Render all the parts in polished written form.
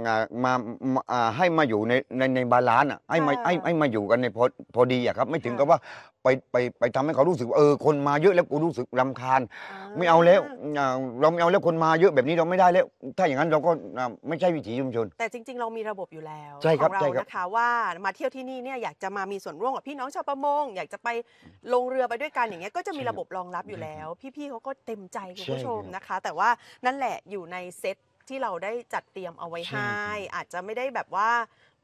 มาให้มาอยู่ในบาลานซ์ให้มาอยู่กันในพอดีอะครับไม่ถึงกับว่าไปทำให้เขารู้สึกว่าคนมาเยอะแล้วกูรู้สึกรำคาญไม่เอาแล้วเราไม่เอาแล้วคนมาเยอะแบบนี้เราไม่ได้แล้วถ้าอย่างนั้นเราก็ไม่ใช่วิถีชุมชนแต่จริงๆเรามีระบบอยู่แล้วใช่ขครับองเรานะคะว่ามาเที่ยวที่นี่เนี่ยอยากจะมามีส่วนร่วมกับพี่น้องชาวประมงอยากจะไปลงเรือไปด้วยกันอย่างเงี้ยก็จะมีระบบรองรับอยู่แล้วพี่ๆเขาก็เต็มใจคุณผู้ชมนะคะแต่ว่านั่นแหละอยู่ในเซตที่เราได้จัดเตรียมเอาไว้ให้อาจจะไม่ได้แบบว่า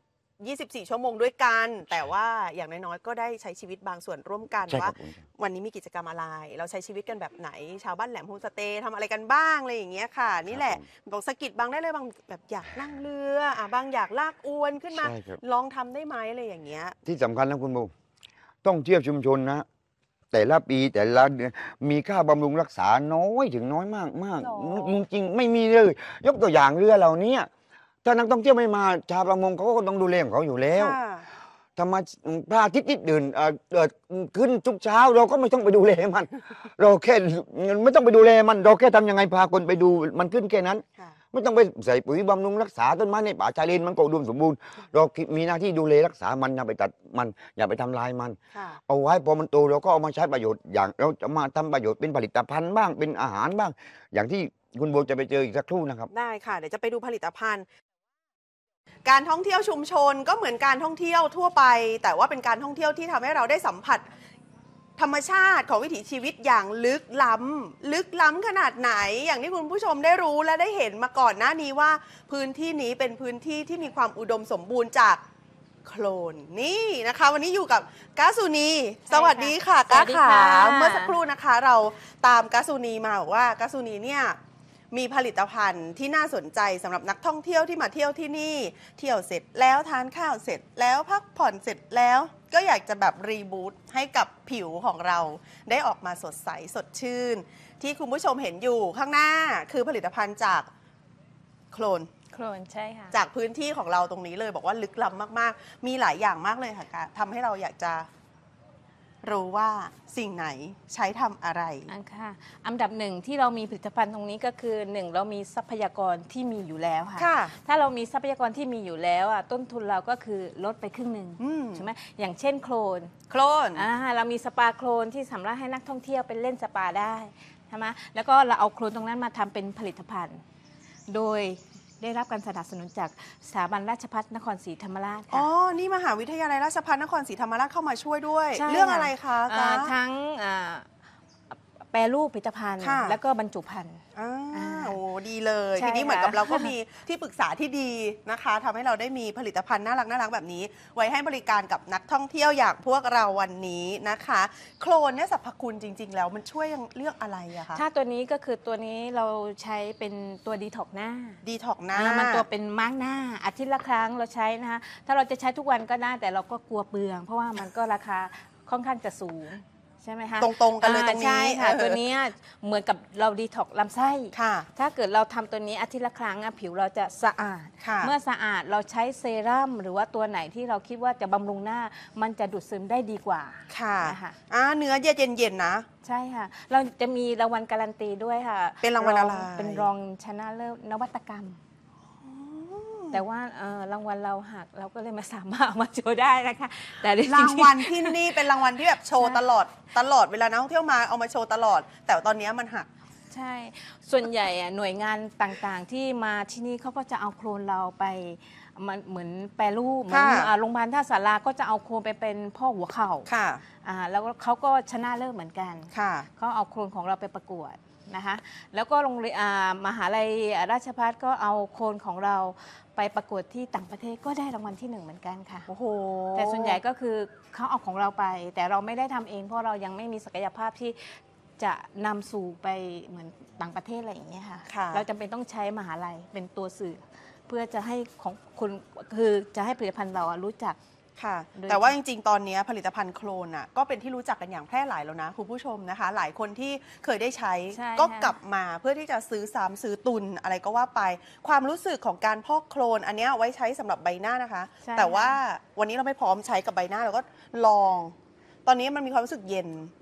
24 ชั่วโมงด้วยกันแต่ว่าอย่างน้อยๆก็ได้ใช้ชีวิตบางส่วนร่วมกันว่าวันนี้มีกิจกรรมอะไรเราใช้ชีวิตกันแบบไหนชาวบ้านแหลมโฮมสเตย์ทำอะไรกันบ้างอะไรอย่างเงี้ยค่ะนี่แหละบอกสกิดบางได้เลยบางแบบอยากนั่งเรือบางอยากลากอวนขึ้นมาลองทำได้ไหมอะไรอย่างเงี้ยที่สำคัญนะคุณโบต้องเที่ยวชุมชนนะแต่ละปีแต่ละเดือนมีค่าบำรุงรักษาน้อยถึงน้อยมากมากจริงๆไม่มีเลยยกตัวอย่างเรือเหล่านี้ถ้านักท่องเที่ยวไม่มาชาวประมงเขาก็ต้องดูแลของเขาอยู่แล้วทำไมพระอาทิตย์ตื่นขึ้นทุกเช้าเราก็ไม่ต้องไปดูแลมันเราแค่ไม่ต้องไปดูแลมันเราแค่ทำยังไงพาคนไปดูมันขึ้นแค่นั้นไม่ต้องไปใส่ปุ๋ยบำรุงรักษาต้นไม้ในป่าชายเลนมันก็อุดมสมบูรณ์เรามีหน้าที่ดูแลรักษามันอย่าไปตัดมันอย่าไปทำลายมันเอาไว้พอมันโตเราก็เอามาใช้ประโยชน์อย่างเราจะมาทำประโยชน์เป็นผลิตภัณฑ์บ้างเป็นอาหารบ้างอย่างที่คุณโบจะไปเจออีกสักครู่นะครับได้ค่ะเดี๋ยวจะไปดูผลิตภัณฑ์การท่องเที่ยวชุมชนก็เหมือนการท่องเที่ยวทั่วไปแต่ว่าเป็นการท่องเที่ยวที่ทำให้เราได้สัมผัสธรรมชาติของวิถีชีวิตอย่างลึกล้ำขนาดไหนอย่างที่คุณผู้ชมได้รู้และได้เห็นมาก่อนหน้านี้ว่าพื้นที่นี้เป็นพื้นที่ที่มีความอุดมสมบูรณ์จากโคลนนี่นะคะวันนี้อยู่กับก๊าซูนีสวัสดีค่ะก๊าขาเมื่อสักครู่นะคะเราตามก๊าซูนีมาบอกว่าก๊าซูนีเนี่ยมีผลิตภัณฑ์ที่น่าสนใจสำหรับนักท่องเที่ยวที่มาเที่ยวที่นี่เที่ยวเสร็จแล้วทานข้าวเสร็จแล้วพักผ่อนเสร็จแล้วก็อยากจะแบบรีบูตให้กับผิวของเราได้ออกมาสดใสสดชื่นที่คุณผู้ชมเห็นอยู่ข้างหน้าคือผลิตภัณฑ์จากโคลนใช่ค่ะจากพื้นที่ของเราตรงนี้เลยบอกว่าลึกล้ำมากๆมีหลายอย่างมากเลยค่ะทำให้เราอยากจะรู้ว่าสิ่งไหนใช้ทำอะไรค่ะอันดับหนึ่งที่เรามีผลิตภัณฑ์ตรงนี้ก็คือหนึ่งเรามีทรัพยากรที่มีอยู่แล้วค่ะถ้าเรามีทรัพยากรที่มีอยู่แล้วต้นทุนเราก็คือลดไปครึ่งหนึ่งใช่ไหมอย่างเช่นโคลนเรามีสปาโคลนที่สำหรับให้นักท่องเที่ยวเป็นเล่นสปาได้ใช่ไหมแล้วก็เราเอาโคลนตรงนั้นมาทำเป็นผลิตภัณฑ์โดยได้รับการสนับสนุนจากสถาบันราชภัฏนครศรีธรรมราชค่ะอ๋อนี่มหาวิทยาลัยราชภัฏนครศรีธรรมราชเข้ามาช่วยด้วยเรื่องอะไรคะทั้งแปรรูปผลิตภัณฑ์แล้วก็บรรจุภัณฑ์โอ้ดีเลยทีนี้เหมือนกับเราก็มีที่ปรึกษาที่ดีนะคะทำให้เราได้มีผลิตภัณฑ์น่ารักแบบนี้ไว้ให้บริการกับนักท่องเที่ยวอย่างพวกเราวันนี้นะคะโคลนเนี่ยสรรพคุณจริงๆแล้วมันช่วยเรื่องอะไรอะคะถ้าตัวนี้ก็คือตัวนี้เราใช้เป็นตัวดีท็อกหน้ามันตัวเป็นมาร์กหน้าอาทิตย์ละครั้งเราใช้นะคะถ้าเราจะใช้ทุกวันก็ได้แต่เราก็กลัวเปลืองเพราะว่ามันก็ราคาค่อนข้างจะสูงใช่ไหมคะตรงๆกันเลยตรงนี้ใช่ค่ะตัวนี้เหมือนกับเราดีท็อกลำไส้ถ้าเกิดเราทำตัวนี้อาทิตย์ละครั้งผิวเราจะสะอาดเมื่อสะอาดเราใช้เซรั่มหรือว่าตัวไหนที่เราคิดว่าจะบำรุงหน้ามันจะดูดซึมได้ดีกว่าค่ะเนื้อเย็นๆนะใช่ค่ะเราจะมีรางวัลการันตีด้วยค่ะเป็นรางวัลอะไรเป็นรองชนะเลิศนวัตกรรมแต่ว่ารางวัลเราหักเราก็เลยไม่สามารถมาโชว์ได้นะคะแต่รางวัลที่นี่เป็นรางวัลที่แบบโชว์ตลอดเวลานักท่องเที่ยวมาเอามาโชว์ตลอดแต่ตอนนี้มันหักใช่ส่วนใหญ่หน่วยงานต่างๆที่มาที่นี่เขาก็จะเอาโคลนเราไปมันเหมือนแปรรูปเหมือนโรงพยาบาลท่าสาราก็จะเอาโคลนไปเป็นพ่อหัวเข่าแล้วเขาก็ชนะเลิศเหมือนกันเขาเอาโคลนของเราไปประกวดนะคะแล้วก็โรงเรียนมหาลัยราชภัฏก็เอาโคลนของเราไปประกวดที่ต่างประเทศก็ได้รางวัลที่1เหมือนกันค่ะโอ้โหแต่ส่วนใหญ่ก็คือเขาเอาของเราไปแต่เราไม่ได้ทำเองเพราะเรายังไม่มีศักยภาพที่จะนำสู่ไปเหมือนต่างประเทศอะไรอย่างเงี้ยค่ะเราจำเป็นต้องใช้มหาลัยเป็นตัวสื่อเพื่อจะให้ของคุณคือจะให้ผลิตภัณฑ์เรารู้จักค่ะแต่ว่าจริงๆตอนนี้ผลิตภัณฑ์โคลนก็เป็นที่รู้จักกันอย่างแพร่หลายแล้วนะคุณผู้ชมนะคะหลายคนที่เคยได้ใช้ก็กลับมาเพื่อที่จะซื้อซ้ำซื้อตุนอะไรก็ว่าไปความรู้สึกของการพอกโคลนอันนี้ไว้ใช้สำหรับใบหน้านะคะแต่ว่าวันนี้เราไม่พร้อมใช้กับใบหน้าเราก็ลองตอนนี้มันมีความรู้สึกเย็น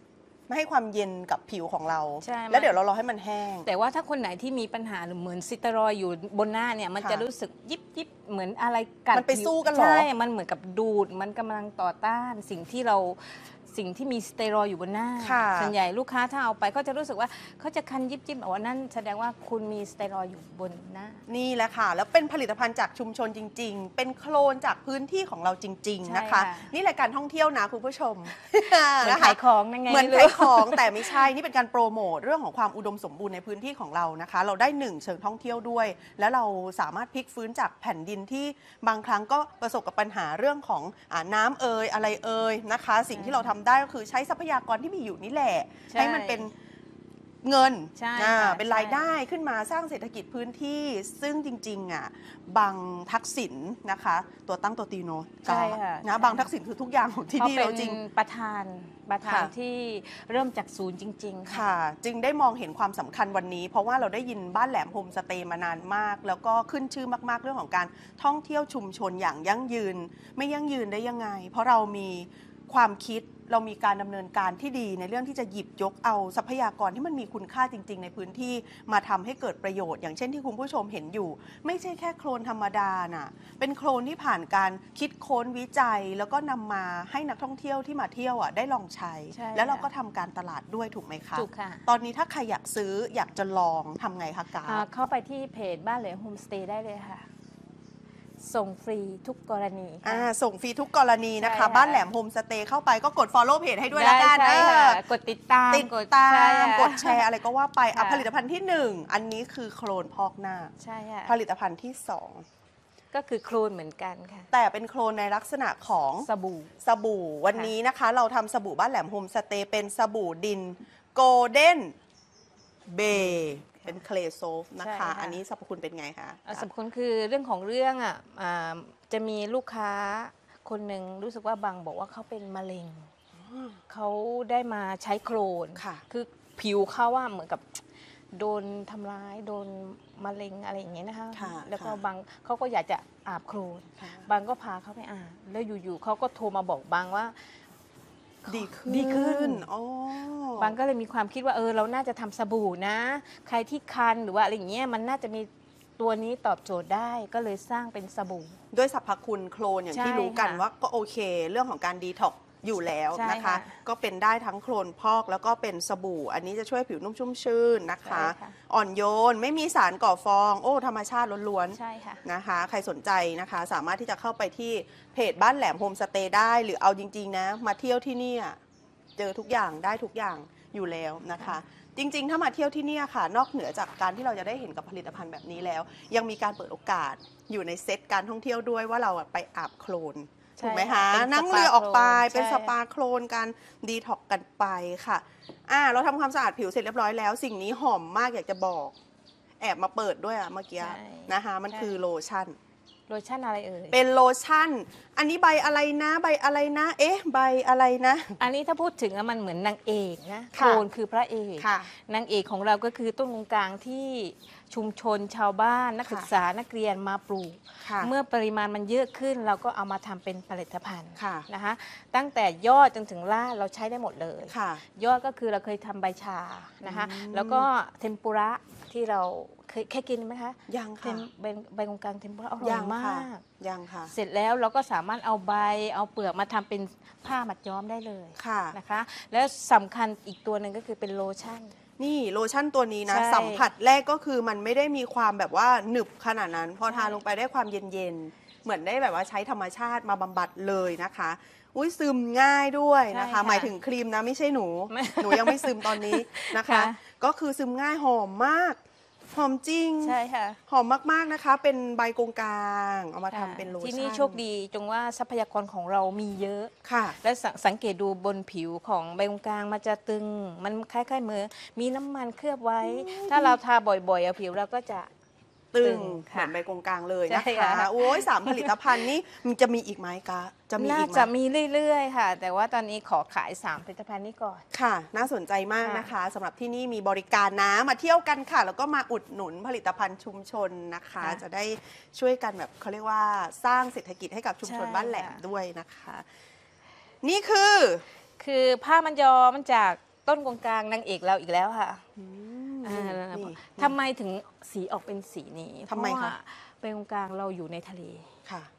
ไม่ให้ความเย็นกับผิวของเราใช่แล้วเดี๋ยวเรารอให้มันแห้งแต่ว่าถ้าคนไหนที่มีปัญหาหรือเหมือนสเตียรอยด์อยู่บนหน้าเนี่ยมันค่ะจะรู้สึกยิบยิบเหมือนอะไรกัดมันไปสู้กันเหรอใช่มันเหมือนกับดูดมันกำลังต่อต้านสิ่งที่มีสเตียรอยด์อยู่บนหน้าค่ะส่วนใหญ่ลูกค้าถ้าเอาไปเขาจะรู้สึกว่าเขาจะคันยิบยิบบอกว่านั่นแสดงว่าคุณมีสเตียรอยด์อยู่บนหน้านี่แหละค่ะ แล้วเป็นผลิตภัณฑ์จากชุมชนจริง ๆ เป็นโคลนจากพื้นที่ของเราจริง ๆ นะคะใช่ค่ะนี่รายการท่องเที่ยวนะคุณผู้ชมเหมือนนะคะขายของนั่นไงเหมือนไม่รู้ขายของแต่ไม่ใช่ นี่เป็นการโปรโมทเรื่องของความอุดมสมบูรณ์ในพื้นที่ของเรานะคะ เราได้หนึ่งเชิงท่องเที่ยวด้วย แล้วเราสามารถพลิกฟื้นจากแผ่นดินที่บางครั้งก็ประสบกับปัญหาเรื่องของน้ำอะไรนะคะ สิ่งที่เราทำได้ก็คือใช้ทรัพยากรที่มีอยู่นี่แหละใช่ให้มันเป็นเงินใช่อ่าค่ะเป็นรายได้ขึ้นมาสร้างเศรษฐกิจพื้นที่ ซึ่งจริงๆบางทักษิณนะคะ ตัวตั้งตัวตีโนใช่ค่ะนะบางทักษิณคือทุกอย่างของที่เขานี่เป็เรานจริงประธานค่ะที่เริ่มจากศูนย์จริงๆค่ะ จึงได้มองเห็นความสำคัญวันนี้ เพราะว่าเราได้ยินบ้านแหลมโฮมสเตย์มานานมาก แล้วก็ขึ้นชื่อมากๆเรื่องของการท่องเที่ยวชุมชนอย่างยั่งยืน ไม่ยั่งยืนได้ยังไง เพราะเรามีความคิดเรามีการดำเนินการที่ดีในเรื่องที่จะหยิบยกเอาทรัพยากรที่มันมีคุณค่าจริง ๆ ในพื้นที่มาทำให้เกิดประโยชน์ อย่างเช่นที่คุณผู้ชมเห็นอยู่ ไม่ใช่แค่โคลนธรรมดาน่ะเป็นโคลนที่ผ่านการคิดค้นวิจัย แล้วก็นำมาให้นักท่องเที่ยวที่มาเที่ยวได้ลองใช้ใช่แล้วเราค่ะก็ทำการตลาดด้วยถูกไหมคะถูกค่ะตอนนี้ถ้าใครอยากซื้ออยากจะลองทำไงคะกาเข้าไปที่เพจบ้านเหลยโฮมสเตย์ได้เลยค่ะ ส่งฟรีทุกกรณีค่ะส่งฟรีทุกกรณีนะคะใช่ค่ะบ้านแหลมโฮมสเตย์เข้าไปก็กด follow เพจให้ด้วยละกันใช่ค่ะเออกดติดตามติดตาใช่มค่ะกดแชร์อะไรก็ว่าไปอ่ะค่ะผลิตภัณฑ์ที่ 1 อันนี้คือโคลนพอกหน้าใช่ค่ะผลิตภัณฑ์ที่ก็คือโคลนเหมือนกันค่ะ 2 แต่เป็นโคลนในลักษณะของสบู่สบู่วันนี้นะคะ เราทำสบู่บ้านแหลมโฮมสเตย์เป็นสบู่ดินโกลเด้นเบย์เป็นเคลโซฟนะใช่คะค่ะอันนี้สรรพคุณเป็นไงคะสำคัญคือเรื่องของเรื่องจะมีลูกค้าคนหนึ่งรู้สึกว่าบางบอกว่าเขาเป็นมะเร็ง เขาได้มาใช้โคลนค่ะคือผิวเขาว่าเหมือนกับโดนทำร้ายโดนมะเร็งอะไรอย่างเงี้ยนะคะค่ะแล้วก็ค่ะบางเขาก็อยากจะอาบโคลนค่ะบางก็พาเขาไปอาบแล้วอยู่ๆเขาก็โทรมาบอกบางว่าดีขึ้นดีขึ้นอ๋อบางก็เลยมีความคิดว่าเราน่าจะทำสบู่นะ ใครที่คันหรือว่าอะไรอย่างเงี้ยมันน่าจะมีตัวนี้ตอบโจทย์ได้ก็เลยสร้างเป็นสบู่ด้วยสรรพคุณโคลนอย่างที่ใช่รู้กันค่ะว่าก็โอเค เรื่องของการดีท็อกซ์อยู่แล้วใช่นะคะค่ะก็เป็นได้ทั้งโคลนพอกแล้วก็เป็นสบู่ อันนี้จะช่วยผิวนุ่มชุ่มชื่นนะคะใช่ค่ะอ่อนโยนไม่มีสารก่อฟอง โอ้ธรรมชาติล้วนใช่ค่ะๆนะคะ ใครสนใจนะคะ สามารถที่จะเข้าไปที่เพจบ้านแหลมโฮมสเตย์ได้ หรือเอาจริง ๆ นะ มาเที่ยวที่นี่เจอทุกอย่างได้ทุกอย่างอยู่แล้วนะคะ จริง ๆ ถ้ามาเที่ยวที่นี่ค่ะ นอกเหนือจากการที่เราจะได้เห็นกับผลิตภัณฑ์แบบนี้แล้ว ยังมีการเปิดโอกาสอยู่ในเซตการท่องเที่ยวด้วยว่าเราไปอาบโคลนใช่ถูกไหมคะเป็นนั่งเรือออกไปสปาโคลนเป็นใช่สปาโคลนกันดีท็อกกันไปค่ะเราทำความสะอาดผิวเสร็จเรียบร้อยแล้ว สิ่งนี้หอมมากอยากจะบอก แอบมาเปิดด้วยเมื่อกี้ใช่นะคะมันใช่คือโลชั่นโลชั่นอะไรเอ่ยเป็นโลชั่น อันนี้ใบอะไรนะใบอะไรนะ เอ๊ะใบอะไรนะอันนี้ถ้าพูดถึงมันเหมือนนางเอกนะโคค่ะลนคือพระเอกค่ะนางเอกของเราก็คือต้นกงกลางที่ชุมชนชาวบ้านนักค่ะศึกษานักเรียนมาปลูกค่ะเมื่อปริมาณมันเยอะขึ้นเราก็เอามาทำเป็นผลิตภัณฑ์ค่ะนะคะตั้งแต่ยอดจนถึงล่าเราใช้ได้หมดเลยค่ะยอดก็คือเราเคยทำใบชานะคะแล้วก็เทมปุระที่เราเคยแค่กินไหมคะยังเทค่ะมใบกงกลางเทมปุระอร่อยัยงมาค่ะกยังค่ะเสร็จแล้วเราก็สามารถเอาใบเอาเปลือกมาทำเป็นผ้ามัดย้อมได้เลยค่ะนะคะ แล้วสำคัญอีกตัวหนึ่งก็คือเป็นโลชั่นนี่โลชั่นตัวนี้นะใช่สัมผัสแรกก็คือมันไม่ได้มีความแบบว่าหนึบขนาดนั้น พอทาใช่ลงไปได้ความเย็นๆ เหมือนได้แบบว่าใช้ธรรมชาติมาบำบัดเลยนะคะ อุ้ยซึมง่ายด้วยนะคะ หมายถึงครีมนะไม่ใช่หนู หนูยังไม่ซึมตอนนี้นะคะ ก็คือซึมง่ายหอมมาก หอมจริงใช่ค่ะหอมมากๆนะคะ เป็นใบกงกลางเอามาทำเป็นโลชั่นที่นี่โชคดีตรงว่าทรัพยากรของเรามีเยอะค่ะและสังเกตดูบนผิวของใบกงกลางมันจะตึง มันคล้ายๆเหมือนมีน้ำมันเคลือบไว้ ถ้าเราทาบ่อยๆผิวเราก็จะตึตึงงเหค่ะมือนใบกงกลางเลยนะใช่คะค่ะโอ้ย3 ผลิตภัณฑ์นี้มันจะมีอีกไหมกะจะมีน่าอีกไหมจะมีเรื่อยๆค่ะ แต่ว่าตอนนี้ขอขาย3ผลิตภัณฑ์นี้ก่อนค่ะ น่าสนใจมากนะคะสำหรับที่นี่มีบริการนะมาเที่ยวกันค่ะ แล้วก็มาอุดหนุนผลิตภัณฑ์ชุมชนนะคะค่ะจะได้ช่วยกันแบบเขาเรียกว่าสร้างเศรษฐกิจให้กับชุมชนใช่บ้านแหลมค่ะด้วยนะคะ นี่คือคือผ้ามันยอมจากต้นกงกลางนางเอกเราอีกแล้วค่ะนี่ทำไมถึงสีออกเป็นสีนี้ทำไมคะเพราะว่าเป็นกงกลางเราอยู่ในทะเลค่ะ